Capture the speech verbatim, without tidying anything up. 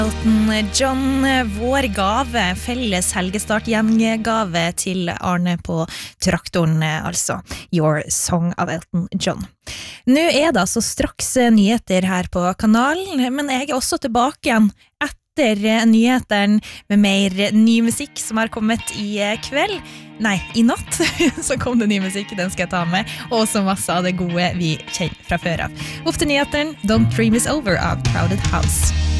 Elton John, vår gave, felles helgestart-gjengave til Arne på traktoren, altså Your Song av Elton John. Nå er det altså straks nyheter her på kanalen, men jeg er også tilbake igjen etter nyheteren med mer ny musikk som har kommet i kveld. Nei, i natt så kom det ny musikk, den skal jeg ta med, og også masse av det gode vi kjenner fra før av. Opp til nyheteren, Don't Dream Is Over av Crowded House.